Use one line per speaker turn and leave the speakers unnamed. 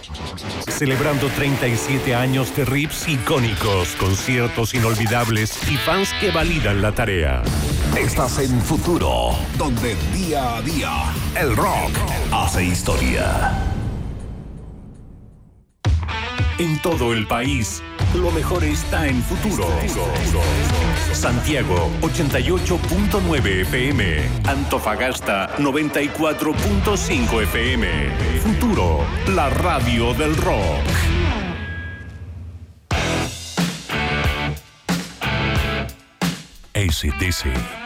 Celebrando 37 años de riffs icónicos, conciertos inolvidables y fans que validan la tarea.
Estás en Futuro, donde día a día el rock hace historia.
En todo el país, lo mejor está en Futuro. Santiago, 88.9 FM. Antofagasta, 94.5 FM. Futuro, la radio del rock. AC/DC.